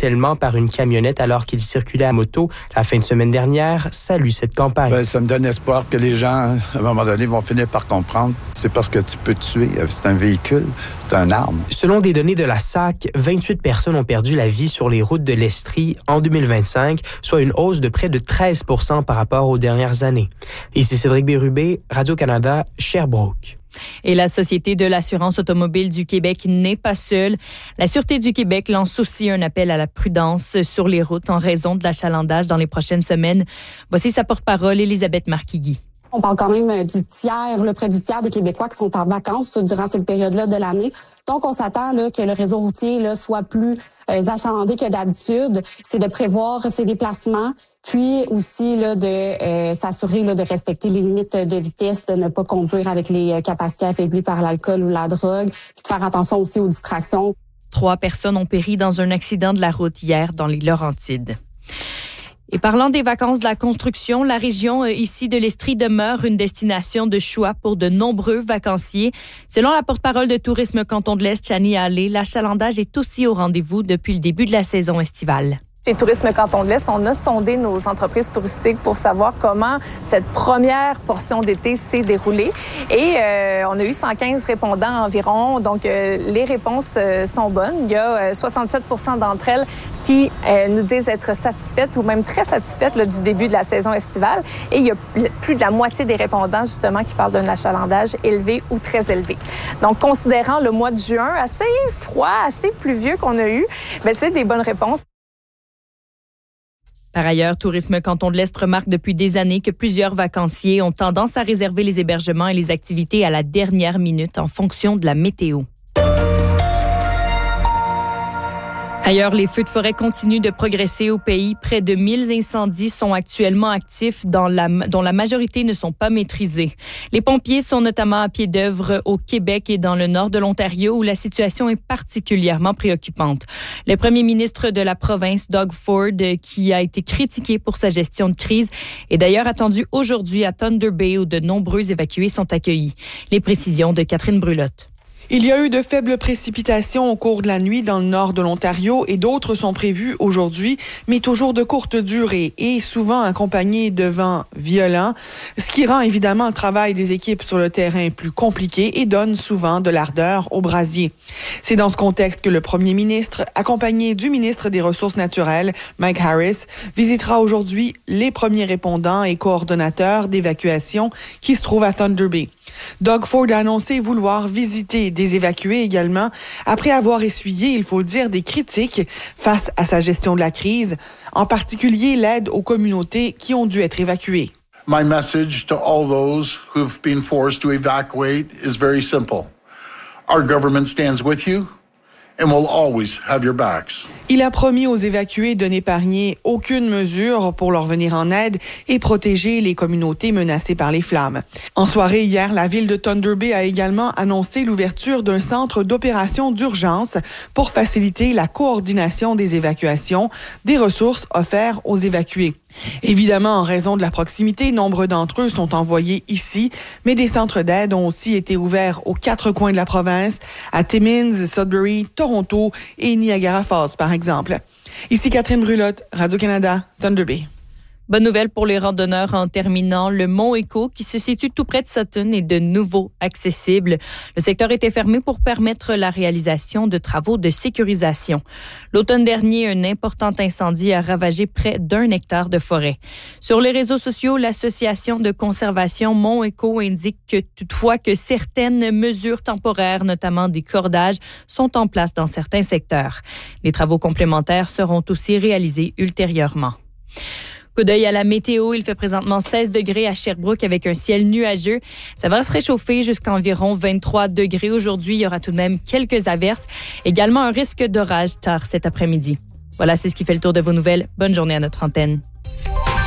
mortellement par une camionnette alors qu'il circulait à moto la fin de semaine dernière salue cette campagne. Ça me donne espoir que les gens, à un moment donné, vont finir par comprendre. C'est parce que tu peux tuer. C'est un véhicule, c'est une arme. Selon des données de la SAC, 28 personnes ont perdu la vie sur les routes de l'Estrie en 2025, soit une hausse de près de 13% par rapport aux dernières années. Ici Cédric Bérubé, Radio-Canada, Sherbrooke. Et la Société de l'assurance automobile du Québec n'est pas seule. La Sûreté du Québec lance aussi un appel à la prudence sur les routes en raison de l'achalandage dans les prochaines semaines. Voici sa porte-parole, Elisabeth Marquigui. On parle quand même près du tiers des Québécois qui sont en vacances durant cette période-là de l'année. Donc, on s'attend que le réseau routier soit plus achalandé que d'habitude. C'est de prévoir ses déplacements, puis aussi de s'assurer de respecter les limites de vitesse, de ne pas conduire avec les capacités affaiblies par l'alcool ou la drogue, puis de faire attention aussi aux distractions. 3 personnes ont péri dans un accident de la route hier dans les Laurentides. Et parlant des vacances de la construction, la région ici de l'Estrie demeure une destination de choix pour de nombreux vacanciers. Selon la porte-parole de Tourisme Canton de l'Est, Chani Allé, l'achalandage est aussi au rendez-vous depuis le début de la saison estivale. Chez Tourisme Canton de l'Est, on a sondé nos entreprises touristiques pour savoir comment cette première portion d'été s'est déroulée. Et on a eu 115 répondants environ, donc les réponses sont bonnes. Il y a 67% d'entre elles qui nous disent être satisfaites ou même très satisfaites du début de la saison estivale. Et il y a plus de la moitié des répondants, justement, qui parlent d'un achalandage élevé ou très élevé. Donc, considérant le mois de juin assez froid, assez pluvieux qu'on a eu, c'est des bonnes réponses. Par ailleurs, Tourisme Canton de l'Est remarque depuis des années que plusieurs vacanciers ont tendance à réserver les hébergements et les activités à la dernière minute en fonction de la météo. Ailleurs, les feux de forêt continuent de progresser au pays. Près de 1000 incendies sont actuellement actifs dont la majorité ne sont pas maîtrisés. Les pompiers sont notamment à pied d'œuvre au Québec et dans le nord de l'Ontario où la situation est particulièrement préoccupante. Le premier ministre de la province, Doug Ford, qui a été critiqué pour sa gestion de crise, est d'ailleurs attendu aujourd'hui à Thunder Bay où de nombreux évacués sont accueillis. Les précisions de Catherine Brulotte. Il y a eu de faibles précipitations au cours de la nuit dans le nord de l'Ontario et d'autres sont prévues aujourd'hui, mais toujours de courte durée et souvent accompagnées de vents violents, ce qui rend évidemment le travail des équipes sur le terrain plus compliqué et donne souvent de l'ardeur aux brasiers. C'est dans ce contexte que le premier ministre, accompagné du ministre des Ressources naturelles, Mike Harris, visitera aujourd'hui les premiers répondants et coordonnateurs d'évacuation qui se trouvent à Thunder Bay. Doug Ford a annoncé vouloir visiter des évacués également, après avoir essuyé, il faut le dire, des critiques face à sa gestion de la crise, en particulier l'aide aux communautés qui ont dû être évacuées. My message to all those who've been forced to evacuate is very simple. Our government stands with you and will always have your backs. Il a promis aux évacués de n'épargner aucune mesure pour leur venir en aide et protéger les communautés menacées par les flammes. En soirée hier, la ville de Thunder Bay a également annoncé l'ouverture d'un centre d'opération d'urgence pour faciliter la coordination des évacuations, des ressources offertes aux évacués. Évidemment, en raison de la proximité, nombre d'entre eux sont envoyés ici, mais des centres d'aide ont aussi été ouverts aux 4 coins de la province, à Timmins, Sudbury, Toronto et Niagara Falls, par exemple. Ici Catherine Brulotte, Radio-Canada, Thunder Bay. Bonne nouvelle pour les randonneurs en terminant. Le mont Écho, qui se situe tout près de Sutton, est de nouveau accessible. Le secteur était fermé pour permettre la réalisation de travaux de sécurisation. L'automne dernier, un important incendie a ravagé près d'1 hectare de forêt. Sur les réseaux sociaux, l'association de conservation Mont Écho indique que toutefois que certaines mesures temporaires, notamment des cordages, sont en place dans certains secteurs. Les travaux complémentaires seront aussi réalisés ultérieurement. Coup d'œil à la météo, il fait présentement 16 degrés à Sherbrooke avec un ciel nuageux. Ça va se réchauffer jusqu'à environ 23 degrés. Aujourd'hui, il y aura tout de même quelques averses. Également un risque d'orage tard cet après-midi. Voilà, c'est ce qui fait le tour de vos nouvelles. Bonne journée à notre antenne.